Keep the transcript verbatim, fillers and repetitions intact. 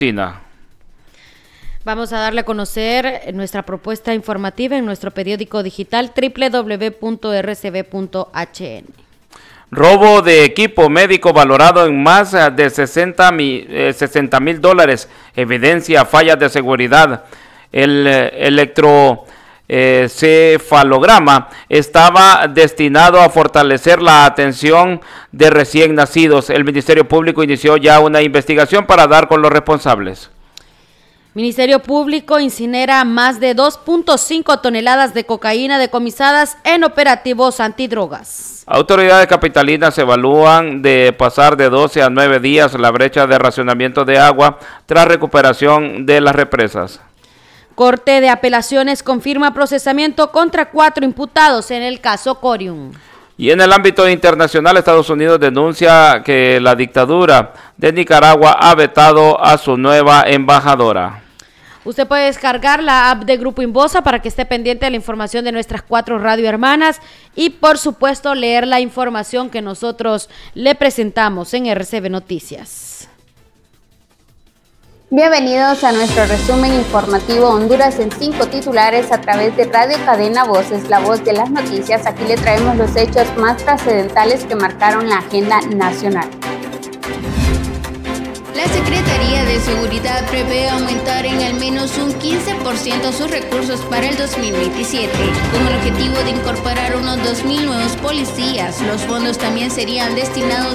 Tina. Vamos a darle a conocer nuestra propuesta informativa en nuestro periódico digital doble u doble u doble u punto r c b punto h n. Robo de equipo médico valorado en más de sesenta mil dólares. Evidencia fallas de seguridad. El electrocefalograma estaba destinado a fortalecer la atención de recién nacidos. El Ministerio Público inició ya una investigación para dar con los responsables. Ministerio Público incinera más de dos punto cinco toneladas de cocaína decomisadas en operativos antidrogas. Autoridades capitalinas evalúan de pasar de doce a nueve días la brecha de racionamiento de agua tras recuperación de las represas. Corte de Apelaciones confirma procesamiento contra cuatro imputados en el caso Corium. Y en el ámbito internacional, Estados Unidos denuncia que la dictadura de Nicaragua ha vetado a su nueva embajadora. Usted puede descargar la app de Grupo Inbosa para que esté pendiente de la información de nuestras cuatro radio hermanas y, por supuesto, leer la información que nosotros le presentamos en R C B Noticias. Bienvenidos a nuestro resumen informativo Honduras en cinco titulares a través de Radio Cadena Voces, la voz de las noticias. Aquí le traemos los hechos más trascendentales que marcaron la agenda nacional. La Secretaría de Seguridad prevé aumentar en al menos un quince por ciento sus recursos para el dos mil veintisiete, con el objetivo de incorporar unos dos mil nuevos policías. Los fondos también serían destinados